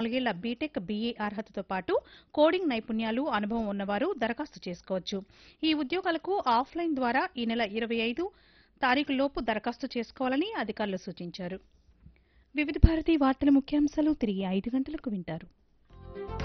4 ఏళ్ల BTech, BA అర్హతతో పాటు కోడింగ్ నైపుణ్యాలు, అనుభవం ఉన్నవారు దరఖాస్తు చేసుకోవచ్చు. ఈ ఉద్యోగాలకు ఆఫ్లైన్ ద్వారా ఈ నెల 25 తారీఖులోపు దరఖాస్తు చేసుకోవాలని అధికారులు సూచించారు. వివిధ భారతి వార్తల ముఖ్యాంశాలు తిరిగి 5 గంటలకు వింటారు.